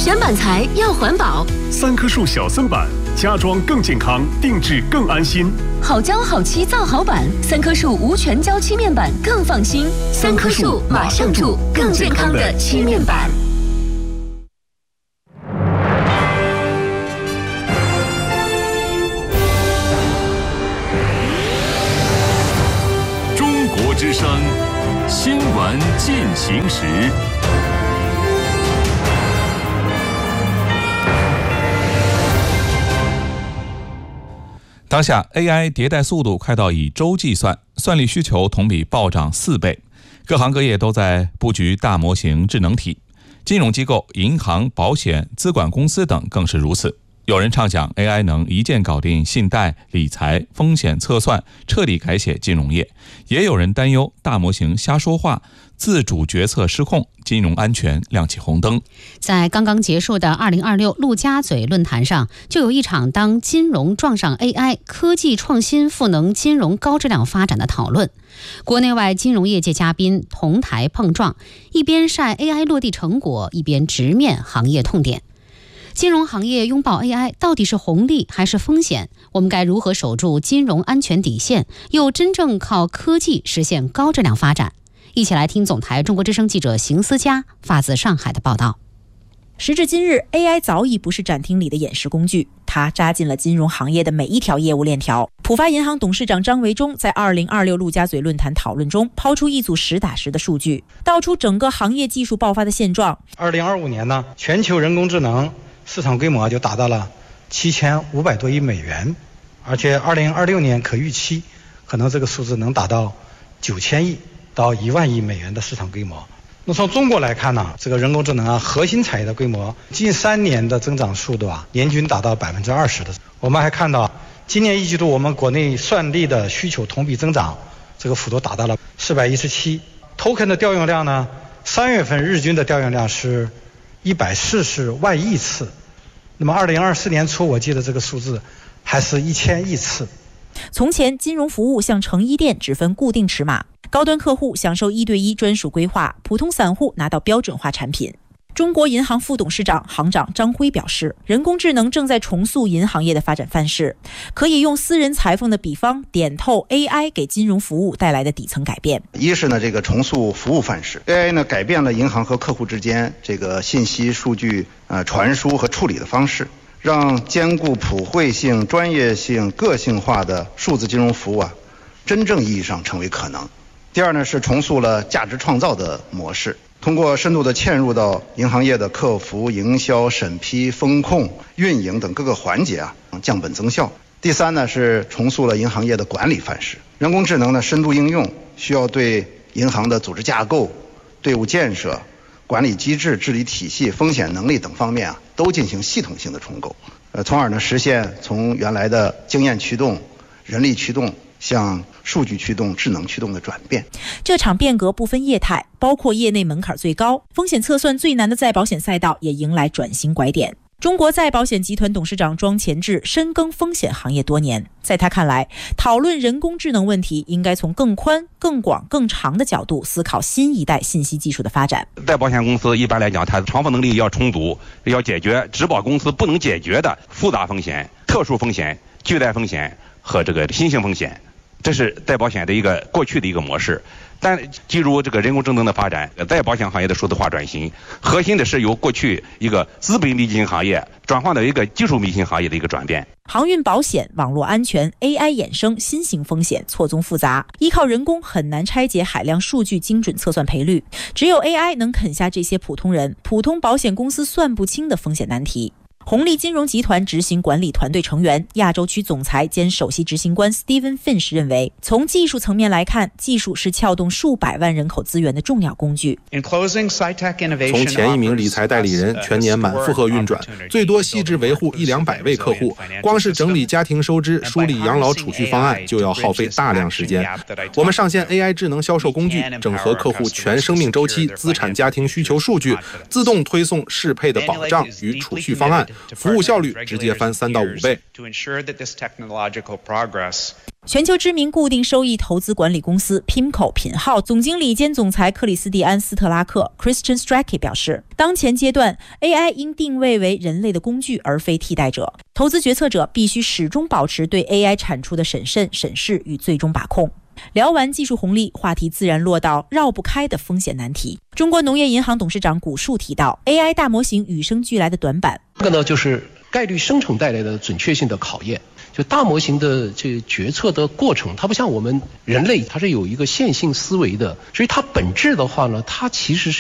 选板材要环保。 3棵树小森板，家装更健康，定制更安心。 好胶好漆造好板，3棵树无全胶漆面板更放心。3棵树马上住更健康的漆面板。 中国之声新闻进行时。 当下 AI 迭代速度快到以周计算，算力需求同比暴涨4倍，各行各业都在布局大模型智能体，金融机构、银行、保险、资管公司等更是如此。有人畅想 AI 能一键搞定信贷、理财、风险测算，彻底改写金融业，也有人担忧大模型瞎说话，自主决策失控，金融安全亮起红灯。 在刚刚结束的2026陆家嘴论坛上，就有一场当金融撞上 AI， 科技创新赋能金融高质量发展的讨论。国内外金融业界嘉宾同台碰撞，一边晒 AI 落地成果，一边直面行业痛点。金融行业拥抱 AI 到底是红利还是风险？我们该如何守住金融安全底线，又真正靠科技实现高质量发展？一起来听总台中国之声记者邢思佳发自上海的报道。 时至今日 ，AI 早已不是展厅里的演示工具，它扎进了金融行业的每一条业务链条。浦发银行董事长张维忠在2026陆家嘴论坛讨论中抛出一组实打实的数据，道出整个行业技术爆发的现状。 2025年呢，全球人工智能市场规模就达到了7500多亿美元，而且2026年可预期可能这个数字能达到9000亿到1万亿美元的市场规模。那从中国来看呢，这个人工智能核心产业的规模近3年的增长速度年均达到20%的。我们还看到今年1季度我们国内算力的需求同比增长这个幅度达到了417 token 的调用量呢，3月份日均的调用量是140万亿次，那么2024年初我记得这个数字还是1000亿次。 从前金融服务像成衣店只分固定尺码，高端客户享受1对1专属规划，普通散户拿到标准化产品。中国银行副董事长、行长张辉表示，人工智能正在重塑银行业的发展范式，可以用私人裁缝的比方点透 AI 给金融服务带来的底层改变。 一是呢，这个重塑服务范式 ，AI 呢改变了银行和客户之间这个信息数据传输和处理的方式，让兼顾普惠性、专业性、个性化的数字金融服务真正意义上成为可能。第二呢，是重塑了价值创造的模式，通过深度的嵌入到银行业的客服、营销、审批、风控、运营等各个环节降本增效。第三呢，是重塑了银行业的管理范式，人工智能的深度应用需要对银行的组织架构、队伍建设、管理机制、治理体系、风险能力等方面都进行系统性的重构，从而呢实现从原来的经验驱动、人力驱动向数据驱动、智能驱动的转变。 这场变革不分业态，包括业内门槛最高、风险测算最难的再保险赛道也迎来转型拐点。中国再保险集团董事长庄前志深耕风险行业多年，在他看来，讨论人工智能问题应该从更宽、更广、更长的角度思考新一代信息技术的发展。 再保险公司一般来讲，它的偿付能力要充足，要解决质保公司不能解决的复杂风险、特殊风险、巨大风险和这个新型风险，这是再保险的过去的一个模式。但进入这个人工智能的发展，再保险行业的数字化转型，核心的是由过去一个资本密集型行业转换到一个技术密集型行业的一个转变。 航运保险、网络安全、AI 衍生、新型风险错综复杂，依靠人工很难拆解海量数据精准测算赔率，只有 AI 能啃下这些普通保险公司算不清的风险难题。红利金融集团执行管理团队成员、亚洲区总裁兼首席执行官 Steven Finch 认为，从技术层面来看，技术是撬动数百万人口资源的重要工具。 从前一名理财代理人全年满负荷运转，最多细致维护100-200位客户，光是整理家庭收支、梳理养老储蓄方案就要耗费大量时间。我们上线 AI 智能销售工具，整合客户全生命周期、资产家庭需求数据，自动推送适配的保障与储蓄方案， 服务效率直接翻3到5倍。 全球知名固定收益投资管理公司 PIMCO 品号总经理兼总裁克里斯蒂安·斯特拉克 Christian Strachey 表示，当前阶段 AI 应定位为人类的工具而非替代者，投资决策者必须始终保持对 AI 产出的审慎、审视与最终把控。聊完技术红利，话题自然落到绕不开的风险难题。中国农业银行董事长古树提到 AI 大模型与生俱来的短板， 这个呢就是概率生成带来的准确性的考验。就大模型的这决策的过程，它不像我们人类，它是有一个线性思维的，所以它本质的话呢，它其实是